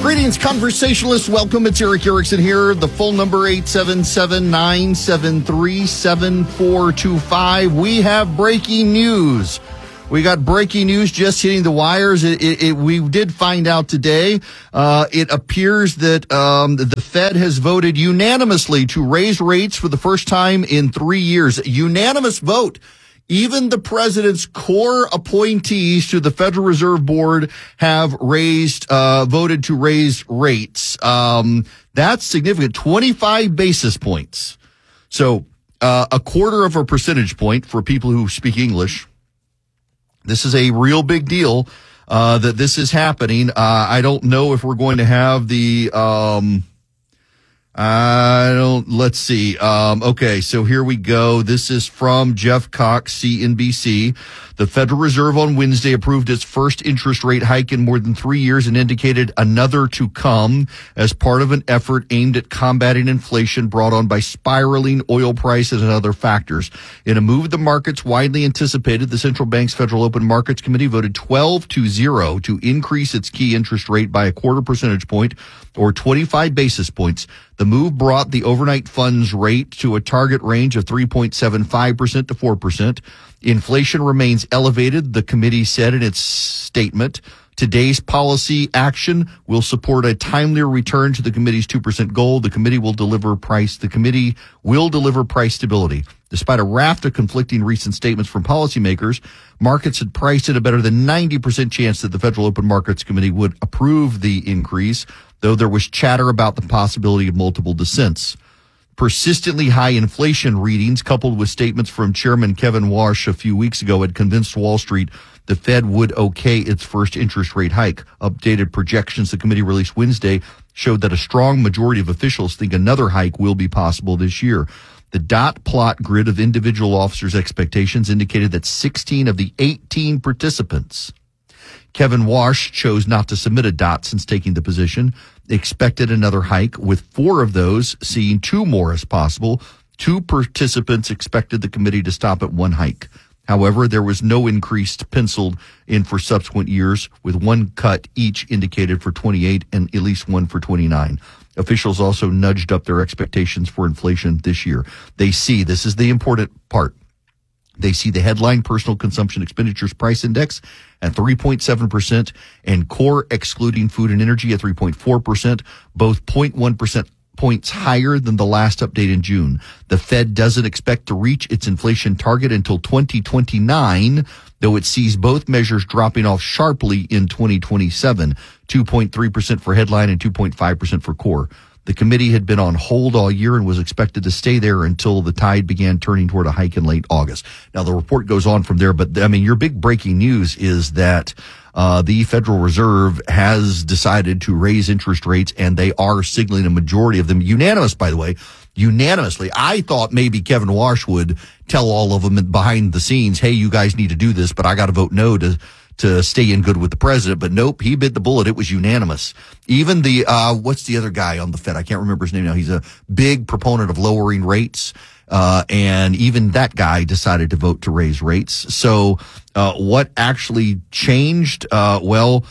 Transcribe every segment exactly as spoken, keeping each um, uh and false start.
Greetings, conversationalists. Welcome. It's Erick Erickson here. The phone number, eight seven seven, nine seven three, seven four two five. We have breaking news. We got breaking news just hitting the wires. It, it, it, we did find out today. Uh, it appears that um, the Fed has voted unanimously to raise rates for the first time in three years. Unanimous vote. Even the president's core appointees to the Federal Reserve Board have raised, uh, voted to raise rates. Um, that's significant. twenty-five basis points. So, uh, a quarter of a percentage point for people who speak English. This is a real big deal, uh, that this is happening. Uh, I don't know if we're going to have the, um, I don't, let's see. Um, okay, so here we go. This is from Jeff Cox, C N B C. The Federal Reserve on Wednesday approved its first interest rate hike in more than three years and indicated another to come as part of an effort aimed at combating inflation brought on by spiraling oil prices and other factors. In a move the markets widely anticipated, the central bank's Federal Open Markets Committee voted twelve to zero to increase its key interest rate by a quarter percentage point or twenty-five basis points. The move brought the overnight funds rate to a target range of three point seven five percent to four percent. Inflation remains elevated, the committee said in its statement. Today's policy action will support a timelier return to the committee's two percent goal. The committee will deliver price, the committee will deliver price stability. Despite a raft of conflicting recent statements from policymakers, markets had priced in a better than ninety percent chance that the Federal Open Markets Committee would approve the increase, though there was chatter about the possibility of multiple dissents. Persistently high inflation readings, coupled with statements from Chairman Kevin Warsh a few weeks ago, had convinced Wall Street the Fed would okay its first interest rate hike. Updated projections the committee released Wednesday showed that a strong majority of officials think another hike will be possible this year. The dot plot grid of individual officers' expectations indicated that sixteen of the eighteen participants, Kevin Warsh chose not to submit a dot since taking the position, expected another hike, with four of those seeing two more as possible. Two participants expected the committee to stop at one hike. However, there was no increase penciled in for subsequent years, with one cut each indicated for twenty-eight and at least one for twenty-nine. Officials also nudged up their expectations for inflation this year. They see, this is the important part, they see the headline personal consumption expenditures price index at three point seven percent and core excluding food and energy at three point four percent, both zero point one percent points higher than the last update in June. The Fed doesn't expect to reach its inflation target until twenty twenty-nine, though it sees both measures dropping off sharply in twenty twenty-seven, two point three percent for headline and two point five percent for core. The committee had been on hold all year and was expected to stay there until the tide began turning toward a hike in late August. Now, the report goes on from there, but I mean, your big breaking news is that uh the Federal Reserve has decided to raise interest rates, and they are signaling a majority of them, unanimous, by the way, unanimously. I thought maybe Kevin Warsh would tell all of them behind the scenes, hey, you guys need to do this, but I got to vote no to to stay in good with the president. But nope, he bit the bullet. It was unanimous. Even the, uh, what's the other guy on the Fed? I can't remember his name now. He's a big proponent of lowering rates. Uh, and even that guy decided to vote to raise rates. So, uh, what actually changed? Uh, well,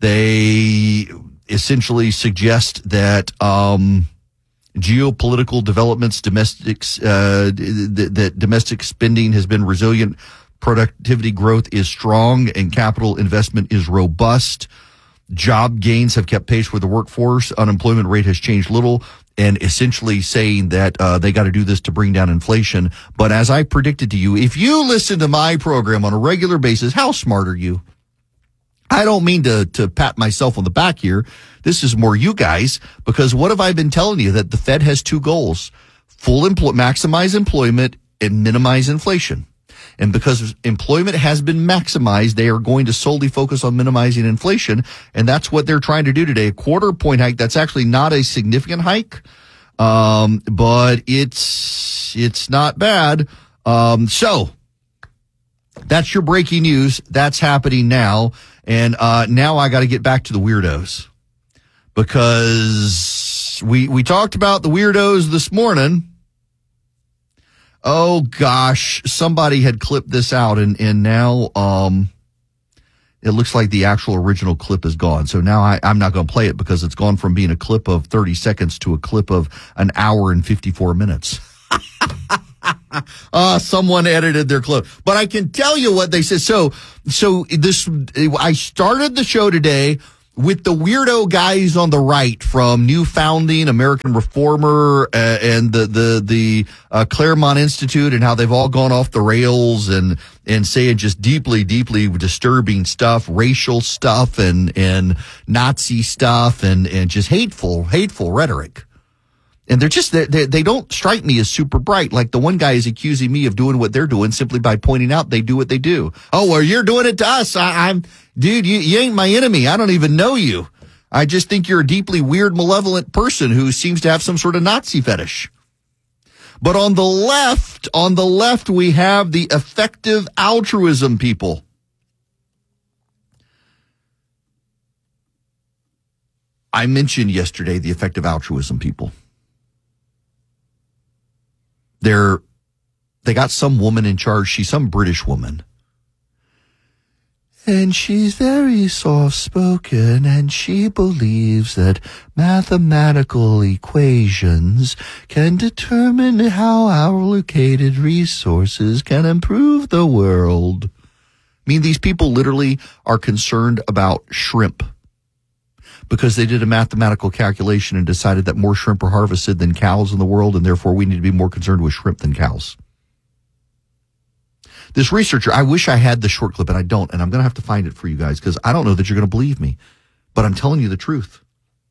they essentially suggest that, um, geopolitical developments, domestic, uh, that, that domestic spending has been resilient. Productivity growth is strong and capital investment is robust. Job gains have kept pace with the workforce. Unemployment rate has changed little, and essentially saying that uh, they got to do this to bring down inflation. But as I predicted to you, if you listen to my program on a regular basis, how smart are you? I don't mean to, to pat myself on the back here. This is more you guys, because what have I been telling you? That the Fed has two goals: full employ, maximize employment and minimize inflation. And because employment has been maximized, they are going to solely focus on minimizing inflation. And that's what they're trying to do today. A quarter point hike. That's actually not a significant hike. Um, but it's, it's not bad. Um, so that's your breaking news. That's happening now. And, uh, now I got to get back to the weirdos, because we, we talked about the weirdos this morning. Oh gosh, somebody had clipped this out, and, and now, um, It looks like the actual original clip is gone. So now I, I'm not going to play it because it's gone from being a clip of thirty seconds to a clip of an hour and fifty-four minutes. uh, someone edited their clip. But I can tell you what they said. So, so this, I started the show today with the weirdo guys on the right from New Founding, American Reformer, uh, and the the the uh, Claremont Institute, and how they've all gone off the rails and and saying just deeply, deeply disturbing stuff, racial stuff, and and Nazi stuff, and and just hateful, hateful rhetoric. And they're just they they don't strike me as super bright. Like the one guy is accusing me of doing what they're doing simply by pointing out they do what they do. Oh, well, you're doing it to us. I, I'm, dude, you, you ain't my enemy. I don't even know you. I just think you're a deeply weird, malevolent person who seems to have some sort of Nazi fetish. But on the left, on the left, we have the effective altruism people. I mentioned yesterday the effective altruism people. They're, they got some woman in charge. She's some British woman. And she's very soft-spoken, and she believes that mathematical equations can determine how allocated resources can improve the world. I mean, these people literally are concerned about shrimp because they did a mathematical calculation and decided that more shrimp are harvested than cows in the world, and therefore we need to be more concerned with shrimp than cows. This researcher, I wish I had the short clip, and I don't, and I'm going to have to find it for you guys because I don't know that you're going to believe me, but I'm telling you the truth.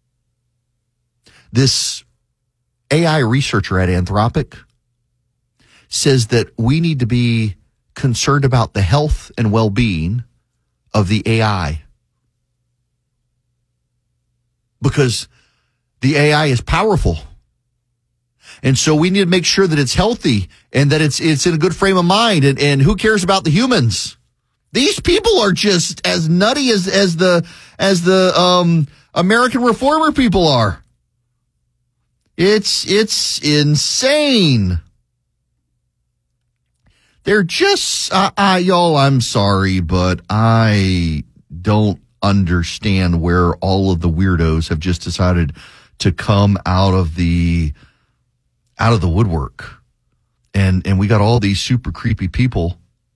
This A I researcher at Anthropic says that we need to be concerned about the health and well-being of the A I because the A I is powerful. And so we need to make sure that it's healthy and that it's it's in a good frame of mind. And, and who cares about the humans? These people are just as nutty as as the as the um, American Reformer people are. It's it's insane. They're just uh, uh, y'all. I'm sorry, but I don't understand where all of the weirdos have just decided to come out of the out of the woodwork. And and we got all these super creepy people,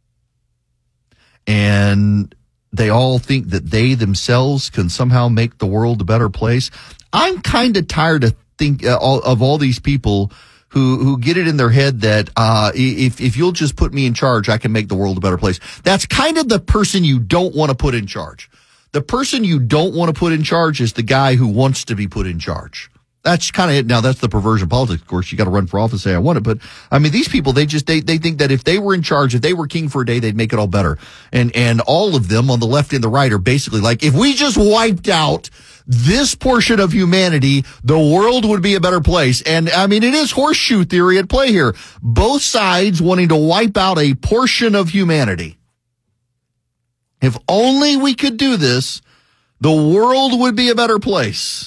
and they all think that they themselves can somehow make the world a better place. I'm kind of tired of think uh, all, of all these people who who get it in their head that uh, if if you'll just put me in charge, I can make the world a better place. That's kind of the person you don't want to put in charge. The person you don't want to put in charge is the guy who wants to be put in charge. That's kind of it. Now, that's the perversion of politics. Of course, you got to run for office and say, I want it. But, I mean, these people, they just, they, they think that if they were in charge, if they were king for a day, they'd make it all better. And, and all of them on the left and the right are basically like, if we just wiped out this portion of humanity, the world would be a better place. And, I mean, it is horseshoe theory at play here. Both sides wanting to wipe out a portion of humanity. If only we could do this, the world would be a better place.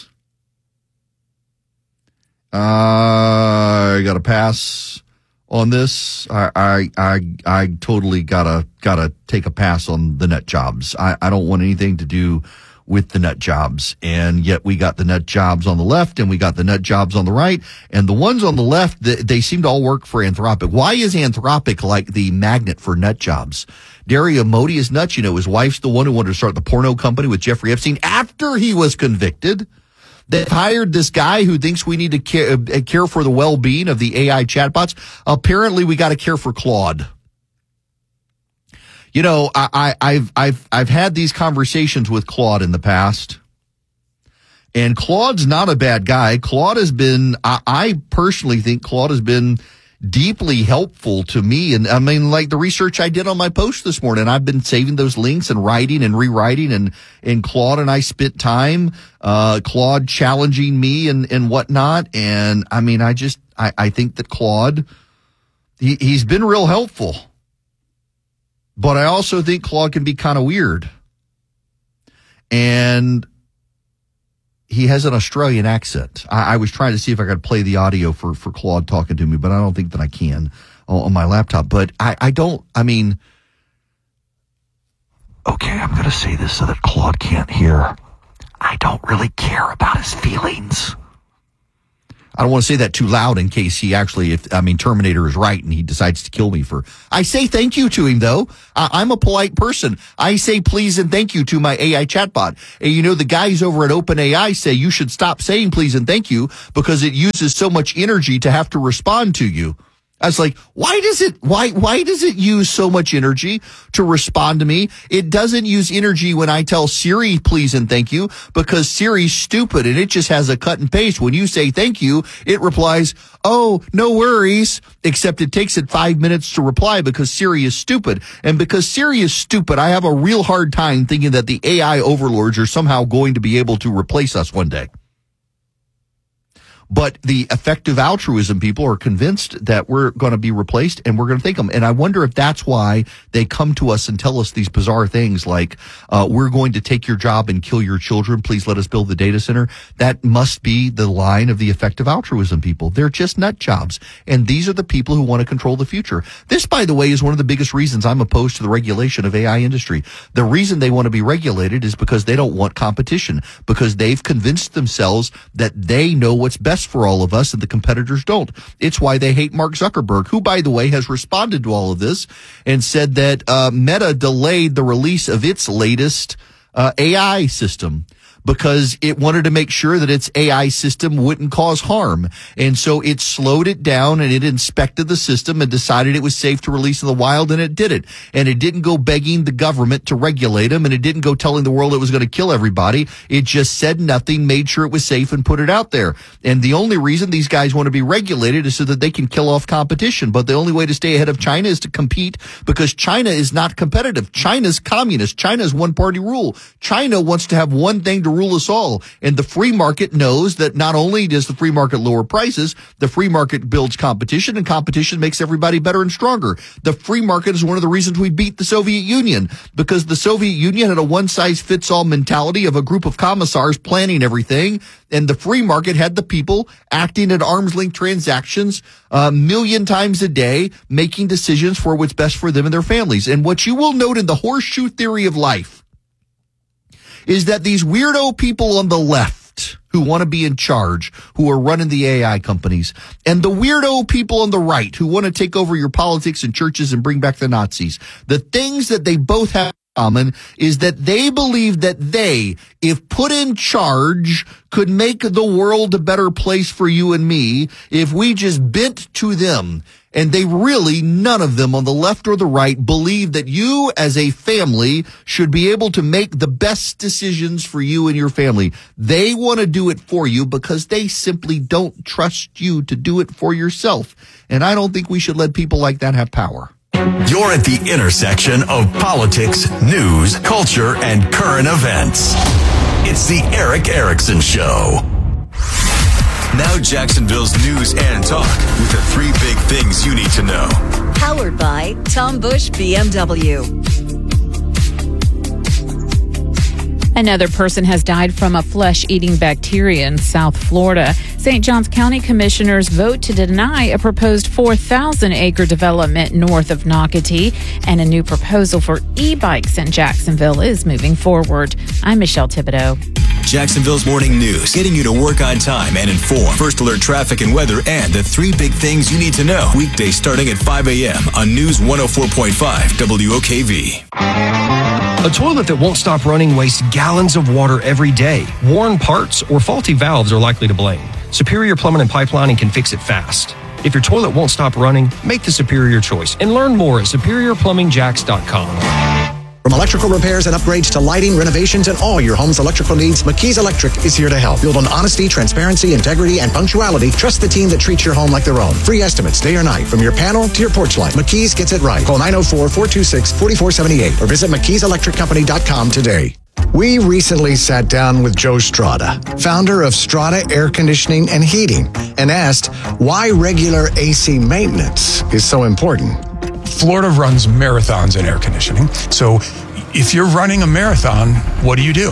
Uh, I got to pass on this. I, I, I, I totally gotta, gotta take a pass on the nut jobs. I, I don't want anything to do with the nut jobs. And yet we got the nut jobs on the left and we got the nut jobs on the right. And the ones on the left, they, they seem to all work for Anthropic. Why is Anthropic like the magnet for nut jobs? Dario Modi is nuts. You know, his wife's the one who wanted to start the porno company with Jeffrey Epstein after he was convicted. They've hired this guy who thinks we need to care, uh, care for the well-being of the A I chatbots. Apparently, we got to care for Claude. You know, I, I, I've I've I've had these conversations with Claude in the past, and Claude's not a bad guy. Claude has been, I, I personally think Claude has been deeply helpful to me. And I mean, like the research I did on my post this morning, I've been saving those links and writing and rewriting, and, and Claude and I spent time, uh, Claude challenging me and, and whatnot. And I mean, I just, I, I think that Claude, he, he's been real helpful, but I also think Claude can be kind of weird. And he has an Australian accent. I, I was trying to see if I could play the audio for, for Claude talking to me, but I don't think that I can on, on my laptop. But I, I don't, I mean, Okay, I'm going to say this so that Claude can't hear. I don't really care about his feelings. I don't want to say that too loud in case he actually, if I mean, Terminator is right and he decides to kill me for. I say thank you to him, though. I, I'm a polite person. I say please and thank you to my A I chatbot. And you know, the guys over at OpenAI say you should stop saying please and thank you because it uses so much energy to have to respond to you. I was like, why does it, why, why does it use so much energy to respond to me? It doesn't use energy when I tell Siri, please and thank you, because Siri's stupid and it just has a cut and paste. When you say thank you, it replies, oh, no worries, except it takes it five minutes to reply because Siri is stupid. And because Siri is stupid, I have a real hard time thinking that the A I overlords are somehow going to be able to replace us one day. But the effective altruism people are convinced that we're going to be replaced and we're going to thank them. And I wonder if that's why they come to us and tell us these bizarre things like, uh, we're going to take your job and kill your children. Please let us build the data center. That must be the line of the effective altruism people. They're just nut jobs. And these are the people who want to control the future. This, by the way, is one of the biggest reasons I'm opposed to the regulation of A I industry. The reason they want to be regulated is because they don't want competition, because they've convinced themselves that they know what's best for all of us and the competitors don't. It's why they hate Mark Zuckerberg, who, by the way, has responded to all of this and said that uh, Meta delayed the release of its latest uh, A I system because it wanted to make sure that its A I system wouldn't cause harm. And so it slowed it down and it inspected the system and decided it was safe to release in the wild, and it did it. And it didn't go begging the government to regulate them, and it didn't go telling the world it was going to kill everybody. It just said nothing, made sure it was safe, and put it out there. And the only reason these guys want to be regulated is so that they can kill off competition. But the only way to stay ahead of China is to compete, because China is not competitive. China's communist. China's one-party rule. China wants to have one thing to rule us all. And the free market knows that not only does the free market lower prices, the free market builds competition, and competition makes everybody better and stronger. The free market is one of the reasons we beat the Soviet Union, because the Soviet Union had a one-size-fits-all mentality of a group of commissars planning everything, and the free market had the people acting at arm's-length transactions a million times a day, making decisions for what's best for them and their families. And what you will note in the horseshoe theory of life is that these weirdo people on the left who want to be in charge, who are running the A I companies, and the weirdo people on the right who want to take over your politics and churches and bring back the Nazis, the things that they both have in common is that they believe that they, if put in charge, could make the world a better place for you and me if we just bent to them. And they really, none of them on the left or the right, believe that you as a family should be able to make the best decisions for you and your family. They want to do it for you because they simply don't trust you to do it for yourself. And I don't think we should let people like that have power. You're at the intersection of politics, news, culture, and current events. It's the Erick Erickson Show. Now Jacksonville's news and talk with the three big things you need to know. Powered by Tom Bush B M W. Another person has died from a flesh-eating bacteria in South Florida. Saint Johns County commissioners vote to deny a proposed four thousand acre development north of Nocatee, and a new proposal for e-bikes in Jacksonville is moving forward. I'm Michelle Thibodeau. Jacksonville's morning news, getting you to work on time and informed. First alert traffic and weather, and the three big things you need to know. Weekdays starting at five a.m. on News one oh four point five W O K V. A toilet that won't stop running wastes gallons of water every day. Worn parts or faulty valves are likely to blame. Superior Plumbing and Pipelining can fix it fast. If your toilet won't stop running, make the Superior choice and learn more at superior plumbing jacks dot com. From electrical repairs and upgrades to lighting, renovations, and all your home's electrical needs, McKee's Electric is here to help. Build on honesty, transparency, integrity, and punctuality. Trust the team that treats your home like their own. Free estimates day or night, from your panel to your porch light. McKee's gets it right. Call nine oh four, four two six, four four seven eight or visit mckees electric company dot com today. We recently sat down with Joe Strada, founder of Strada Air Conditioning and Heating, and asked why regular A C maintenance is so important. Florida runs marathons in air conditioning. So if you're running a marathon, what do you do?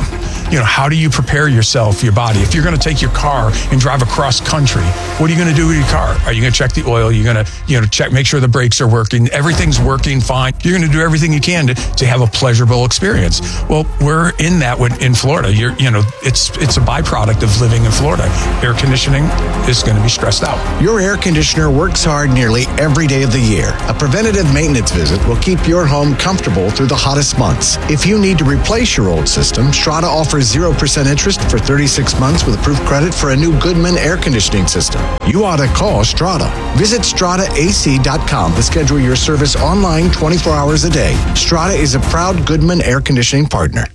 you know, how do you prepare yourself, your body? If you're going to take your car and drive across country, what are you going to do with your car? Are you going to check the oil? You're going to, you know, check, make sure the brakes are working. Everything's working fine. You're going to do everything you can to, to have a pleasurable experience. Well, we're in that with, in Florida. You're, you know, it's it's a byproduct of living in Florida. Air conditioning is going to be stressed out. Your air conditioner works hard nearly every day of the year. A preventative maintenance visit will keep your home comfortable through the hottest months. If you need to replace your old system, Strata offers zero percent interest for thirty-six months with approved credit for a new Goodman air conditioning system. You ought to call Strata. Visit strata a c dot com to schedule your service online twenty-four hours a day. Strata is a proud Goodman air conditioning partner.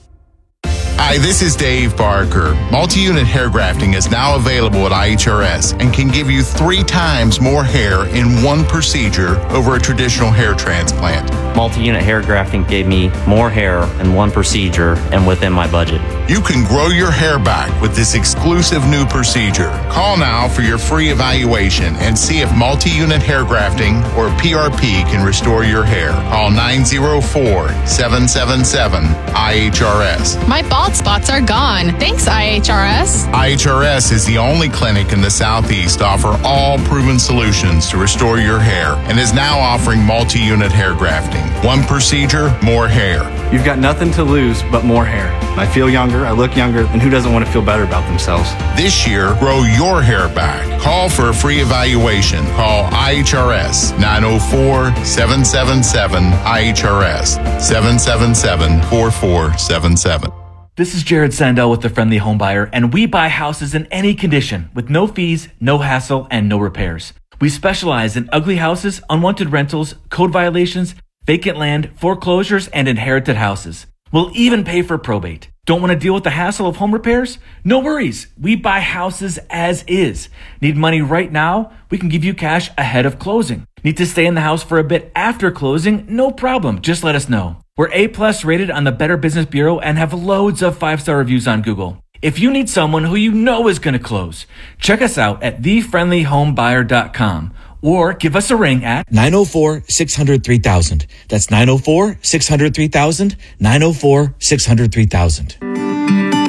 Hi, this is Dave Barker. Multi-unit hair grafting is now available at I H R S and can give you three times more hair in one procedure over a traditional hair transplant. Multi-unit hair grafting gave me more hair in one procedure and within my budget. You can grow your hair back with this exclusive new procedure. Call now for your free evaluation and see if multi-unit hair grafting or P R P can restore your hair. Call nine zero four, seven seven seven, I H R S. My bald spots are gone. Thanks, I H R S. I H R S is the only clinic in the Southeast to offer all proven solutions to restore your hair and is now offering multi-unit hair grafting. One procedure, more hair. You've got nothing to lose but more hair. I feel younger, I look younger, and who doesn't want to feel better about themselves? This year, grow your hair back. Call for a free evaluation. Call I H R S nine oh four, seven seven seven, I H R S, seven seven seven, four four seven seven. This is Jared Sandell with The Friendly Home Buyer, and we buy houses in any condition with no fees, no hassle, and no repairs. We specialize in ugly houses, unwanted rentals, code violations, vacant land, foreclosures, and inherited houses. We'll even pay for probate. Don't want to deal with the hassle of home repairs? No worries. We buy houses as is. Need money right now? We can give you cash ahead of closing. Need to stay in the house for a bit after closing? No problem. Just let us know. We're A plus rated on the Better Business Bureau and have loads of five-star reviews on Google. If you need someone who you know is going to close, check us out at the friendly home buyer dot com or give us a ring at nine oh four, six hundred, three thousand. That's nine oh four, six hundred, three thousand, nine oh four, six hundred, three thousand.